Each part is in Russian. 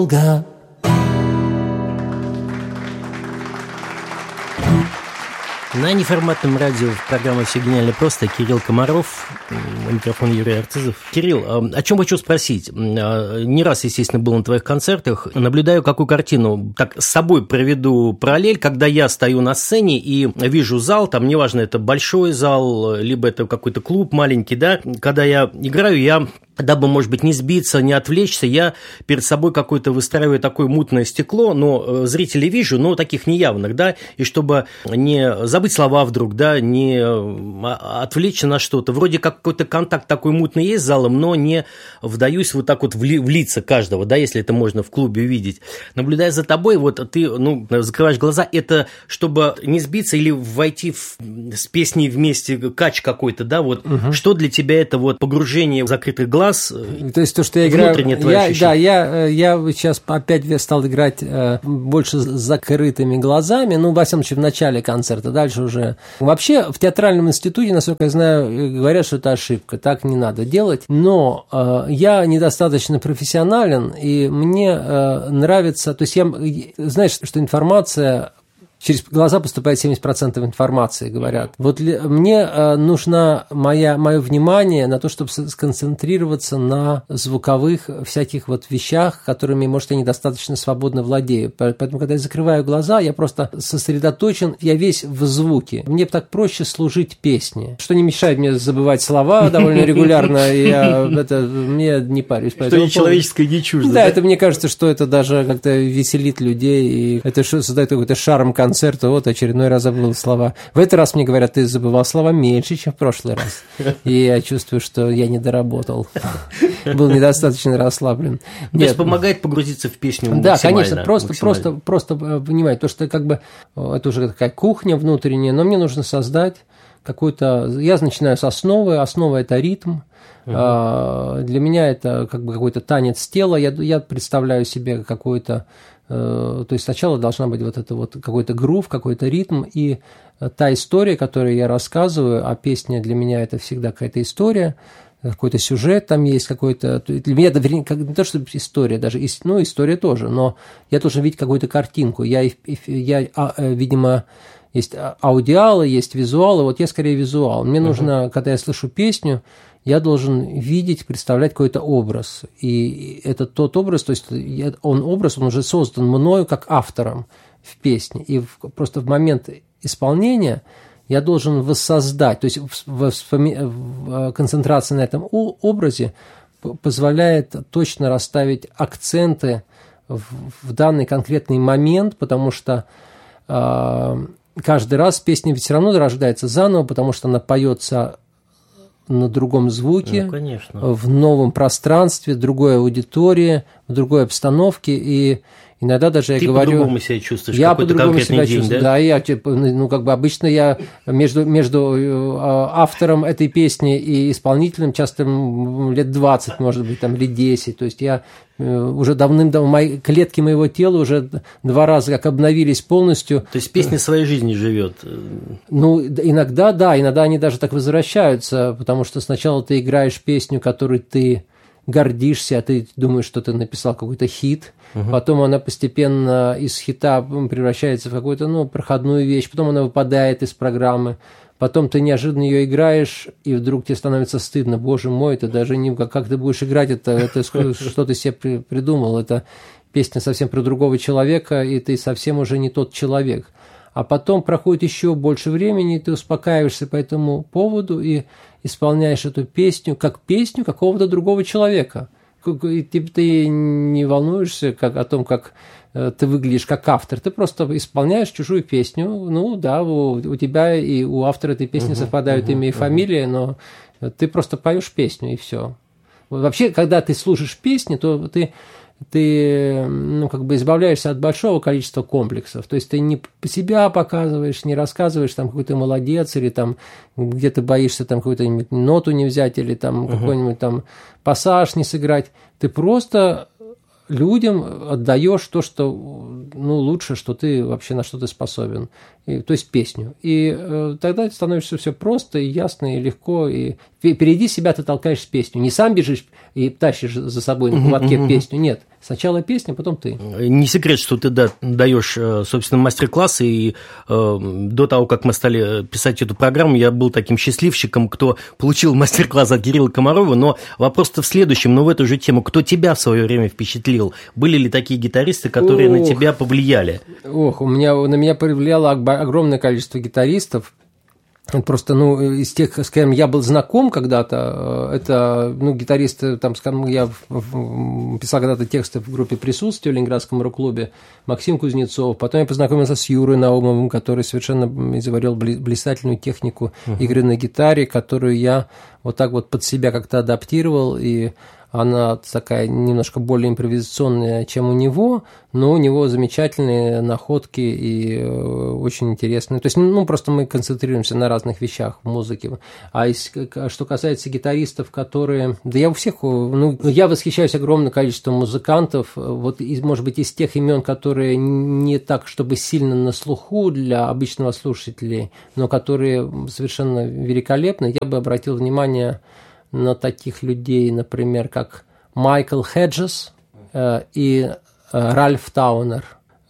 На неформатном радио в программе «Все гениально просто» Кирилл Комаров, микрофон Юрий Арцизов. Кирилл, о чем хочу спросить? Не раз, естественно, был на твоих концертах. Наблюдаю какую картину. Так, с собой проведу параллель, когда я стою на сцене и вижу зал, там неважно, это большой зал, либо это какой-то клуб маленький, да, когда я играю, дабы, может быть, не сбиться, не отвлечься, я перед собой какое-то выстраиваю такое мутное стекло, но зрителей вижу, но таких неявных, да, и чтобы не забыть слова вдруг, да, не отвлечься на что-то. Вроде как какой-то контакт такой мутный есть с залом, но не вдаюсь вот так вот в лица каждого, да, если это можно в клубе увидеть. Наблюдая за тобой, вот ты, закрываешь глаза, это чтобы не сбиться или войти с песней вместе, кач какой-то, да, вот, что для тебя это вот погружение в закрытых глаз? То есть то, что я играю, я сейчас опять стал играть больше с закрытыми глазами, во всяком случае, в начале концерта, дальше уже. Вообще, в театральном институте, насколько я знаю, говорят, что это ошибка, так не надо делать, но я недостаточно профессионален, и мне нравится, то есть знаешь, что информация... Через глаза поступает 70% информации, говорят. Вот мне нужно мое внимание на то, чтобы сконцентрироваться на звуковых всяких вот вещах, которыми, может, я недостаточно свободно владею. Поэтому, когда я закрываю глаза, я просто сосредоточен, я весь в звуке. Мне так проще служить песне, что не мешает мне забывать слова довольно регулярно, и мне не парюсь. Что нечеловеческое не чуждо. Да, это мне кажется, что это даже как-то веселит людей, и это создает какой-то шарм концерта. Вот очередной раз забыл слова. В этот раз мне говорят, ты забывал слова меньше, чем в прошлый раз. И я чувствую, что я не доработал. Был недостаточно расслаблен. То есть помогает погрузиться в песню максимально. Да, конечно, просто понимать, то, что как бы это уже такая кухня внутренняя, но мне нужно создать какой-то... Я начинаю с основы. Основа – это ритм. Для меня это как бы какой-то танец тела. Я представляю себе какой-то... То есть сначала должна быть вот это вот какой-то грув, какой-то ритм, и та история, которую я рассказываю, а песня для меня это всегда какая-то история, какой-то сюжет там есть какой-то. Для меня это не то, что история, даже история тоже, но я должен видеть какую-то картинку. Видимо, есть аудиалы, есть визуалы, вот я скорее визуал. Мне нужно, когда я слышу песню, я должен видеть, представлять какой-то образ. И это тот образ, то есть он уже создан мною как автором в песне. И просто в момент исполнения я должен воссоздать. То есть концентрация на этом образе позволяет точно расставить акценты в данный конкретный момент, потому что каждый раз песня ведь все равно рождается заново, потому что она поется на другом звуке, в новом пространстве, в другой аудитории, в другой обстановке, и иногда даже ты я говорю... Ты по-другому себя чувствуешь, я по-другому себя день, чувствую, да? Да, обычно я между автором этой песни и исполнителем часто лет 20, может быть, там, лет 10, то есть я уже давным-давно, клетки моего тела уже 2 раза как обновились полностью. То есть песня своей жизни живет? Иногда, да, иногда они даже так возвращаются, потому что сначала ты играешь песню, которой ты гордишься, а ты думаешь, что ты написал какой-то хит, потом она постепенно из хита превращается в какую-то, проходную вещь, потом она выпадает из программы, потом ты неожиданно ее играешь, и вдруг тебе становится стыдно, боже мой, это даже не как ты будешь играть, это что ты себе придумал, это песня совсем про другого человека, и ты совсем уже не тот человек. А потом проходит еще больше времени, и ты успокаиваешься по этому поводу и исполняешь эту песню как песню какого-то другого человека. И ты не волнуешься о том, как ты выглядишь как автор. Ты просто исполняешь чужую песню. У тебя и у автора этой песни совпадают имя и фамилия, но ты просто поешь песню, и все. Вообще, когда ты слушаешь песни, то ты избавляешься от большого количества комплексов. То есть ты не себя показываешь, не рассказываешь, какой ты молодец, или где ты боишься какую-то ноту не взять, или какой-нибудь пассаж не сыграть. Ты просто людям отдаешь то, что лучше, что ты вообще на что ты способен. То есть песню. И тогда становится все просто, и ясно, и легко. И впереди себя ты толкаешь песню. Не сам бежишь и тащишь за собой на поводке песню. Нет. Сначала песня, потом ты. Не секрет, что ты даешь, собственно, мастер-классы, и до того, как мы стали писать эту программу, я был таким счастливчиком, кто получил мастер-класс от Кирилла Комарова, но вопрос-то в следующем, но в эту же тему. Кто тебя в свое время впечатлил? Были ли такие гитаристы, которые на тебя повлияли? На меня повлияло огромное количество гитаристов. Просто, из тех, с кем я был знаком когда-то, это, гитаристы, там, скажем, я писал когда-то тексты в группе «Присутствие» в Ленинградском рок-клубе, Максим Кузнецов. Потом я познакомился с Юрой Наумовым, который совершенно изобрел блистательную технику игры на гитаре, которую я вот так вот под себя как-то адаптировал, и она такая немножко более импровизационная, чем у него, но у него замечательные находки и очень интересные. То есть, просто мы концентрируемся на разных вещах в музыке. А что касается гитаристов, которые... Да я у всех... я восхищаюсь огромным количеством музыкантов. Вот, может быть, из тех имен, которые не так, чтобы сильно на слуху для обычного слушателя, но которые совершенно великолепны, я бы обратил внимание на таких людей, например, как Майкл Хеджес и Ральф Таунер.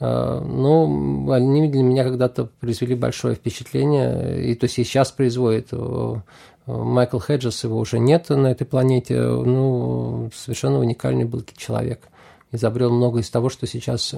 Они для меня когда-то произвели большое впечатление, и то есть и сейчас производит. Майкл Хеджес, его уже нет на этой планете, совершенно уникальный был человек. Изобрел много из того, что сейчас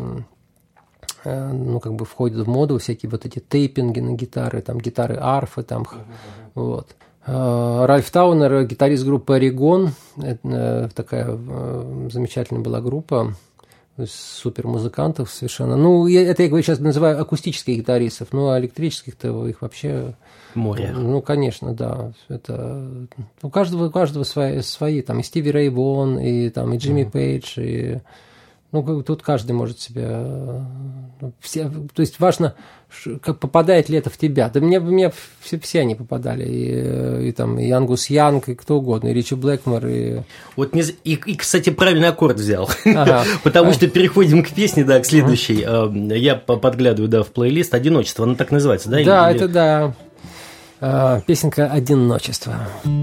входит в моду, всякие вот эти тейпинги на гитары, там гитары арфы, там, вот. Ральф Таунер, гитарист группы «Орегон», такая замечательная была группа, супер музыкантов совершенно. Это я сейчас называю акустических гитаристов, а электрических-то их вообще... Море. Конечно, да. Это... У каждого свои, там и Стиви Рэй Вон, и Джимми Пейдж, и... тут каждый может себя... То есть важно, как попадает ли это в тебя. Да меня все они попадали. И Ангус Янг, и кто угодно, и Ричи Блэкмор. И, кстати, правильный аккорд взял. Потому что переходим к песне, к следующей. Я подглядываю, в плейлист «Одиночество». Она так называется, да? Да, это да. Песенка «Одиночество».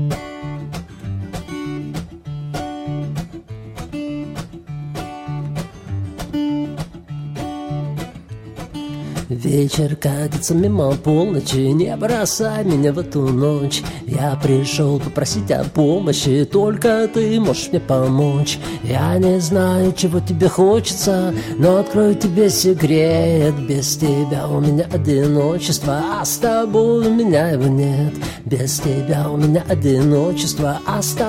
Вечер катится мимо полночи, не бросай меня в эту ночь. Я пришел попросить о помощи, только ты можешь мне помочь. Я не знаю, чего тебе хочется, но открою тебе секрет. Без тебя у меня одиночество, а с тобой у меня его нет. Без тебя у меня одиночество, а с тобой